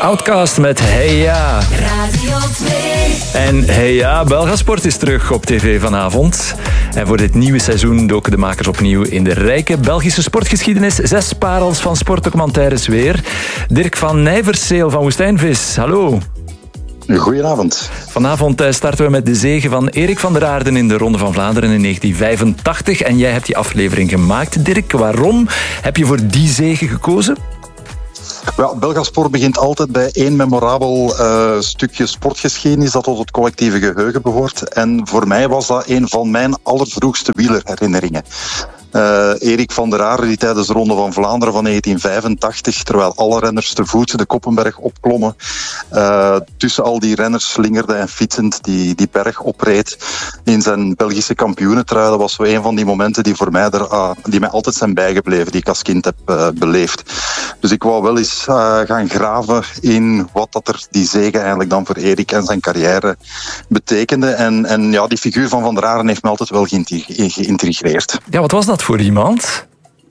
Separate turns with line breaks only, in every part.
Outcast met Hey Ja.
Radio 2.
En Hey Ja, Belgasport is terug op tv vanavond. En voor dit nieuwe seizoen doken de makers opnieuw in de rijke Belgische sportgeschiedenis. 6 parels van sportdocumentaires weer. Dirk van Nijverszeel van Woestijnvis, hallo.
Goedenavond.
Vanavond starten we met de zege van Erik van der Aarden in de Ronde van Vlaanderen in 1985. En jij hebt die aflevering gemaakt, Dirk. Waarom heb je voor die zege gekozen?
Wel, Belgasport begint altijd bij één memorabel stukje sportgeschiedenis dat tot het collectieve geheugen behoort. En voor mij was dat een van mijn allervroegste wielerherinneringen. Erik van der Aarden die tijdens de Ronde van Vlaanderen van 1985, terwijl alle renners te voet de Koppenberg opklommen, tussen al die renners slingerde en fietsend die berg opreed in zijn Belgische kampioenentrui. Dat was zo een van die momenten die voor mij die mij altijd zijn bijgebleven, die ik als kind heb beleefd. Dus ik wou wel eens gaan graven in wat dat er die zege eigenlijk dan voor Erik en zijn carrière betekende. En ja, die figuur van der Aarden heeft me altijd wel geïntrigeerd.
Ja, wat was dat voor iemand?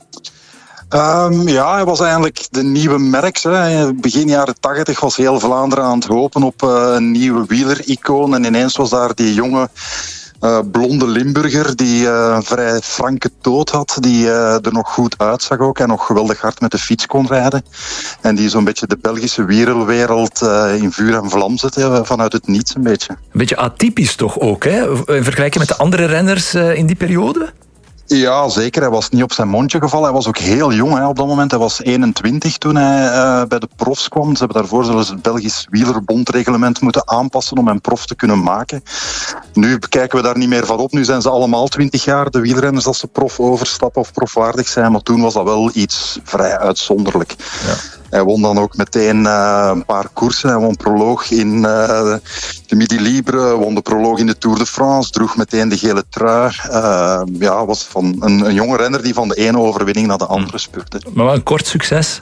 Ja, hij was eigenlijk de nieuwe Merckx. Begin jaren 80 was heel Vlaanderen aan het hopen op een nieuwe wielericoon. En ineens was daar die jonge blonde Limburger die vrij franke toot had, die er nog goed uitzag ook en nog geweldig hard met de fiets kon rijden. En die zo'n beetje de Belgische wielerwereld in vuur en vlam zette, vanuit het niets een beetje.
Een beetje atypisch toch ook, hè? In vergelijking met de andere renners in die periode?
Ja, zeker. Hij was niet op zijn mondje gevallen. Hij was ook heel jong op dat moment. Hij was 21 toen hij bij de profs kwam. Ze hebben daarvoor zelfs het Belgisch wielerbondreglement moeten aanpassen om hem prof te kunnen maken. Nu kijken we daar niet meer van op. Nu zijn ze allemaal 20 jaar, de wielrenners, als ze prof overstappen of profwaardig zijn. Maar toen was dat wel iets vrij uitzonderlijk. Ja. Hij won dan ook meteen een paar koersen. Hij won proloog in de Midi Libre, won de proloog in de Tour de France, droeg meteen de gele trui. Ja, was van een jonge renner die van de ene overwinning naar de andere spurte.
Maar wel een kort succes?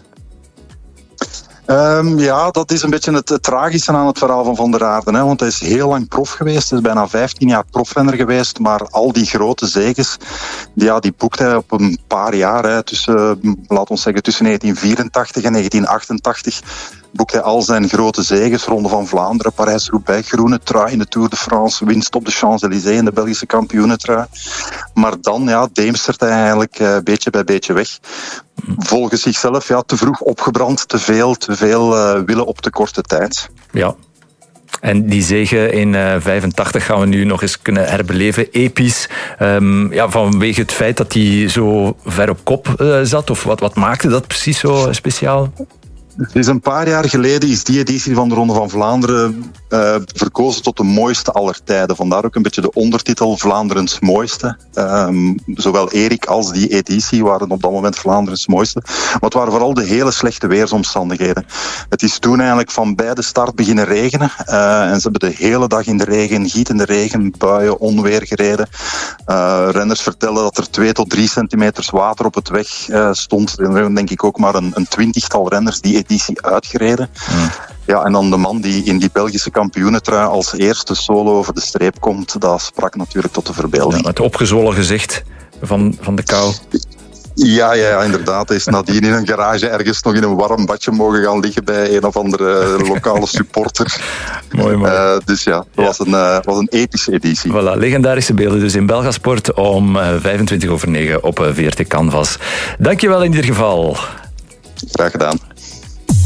Ja, dat is een beetje het tragische aan het verhaal van der Aarden. Hè? Want hij is heel lang prof geweest. Hij is bijna 15 jaar profrenner geweest. Maar al die grote zeges, die boekt hij op een paar jaar. Hè, tussen 1984 en 1988 boekt hij al zijn grote zeges. Ronde van Vlaanderen, Parijs-Roubaix, groene trui in de Tour de France, winst op de Champs-Élysées in de Belgische kampioenentrui. Maar dan deemstert hij eigenlijk beetje bij beetje weg. Volgens zichzelf te vroeg opgebrand, te veel willen op te korte tijd.
Ja. En die zege in 85 gaan we nu nog eens kunnen herbeleven. Episch. Vanwege het feit dat hij zo ver op kop zat. Of wat maakte dat precies zo speciaal?
Dus een paar jaar geleden is die editie van de Ronde van Vlaanderen verkozen tot de mooiste aller tijden. Vandaar ook een beetje de ondertitel Vlaanderens mooiste. Zowel Erik als die editie waren op dat moment Vlaanderens mooiste. Maar het waren vooral de hele slechte weersomstandigheden. Het is toen eigenlijk van bij de start beginnen regenen. En ze hebben de hele dag in de regen, gietende regen, buien, onweer gereden. Renners vertellen dat er 2 tot 3 centimeters water op het weg stond. Er zijn denk ik ook maar een 20-tal renners die editie uitgereden. Ja, en dan de man die in die Belgische kampioenentrui als eerste solo over de streep komt, dat sprak natuurlijk tot de verbeelding.
Ja, het opgezwollen gezicht van de kou.
Ja, inderdaad. Hij is nadien in een garage ergens nog in een warm badje mogen gaan liggen bij een of andere lokale supporter.
Mooi.
Dus ja, dat was een epische editie.
Voilà, legendarische beelden dus in Belgasport om 9:25 op VRT Canvas. Dankjewel in ieder geval.
Graag gedaan.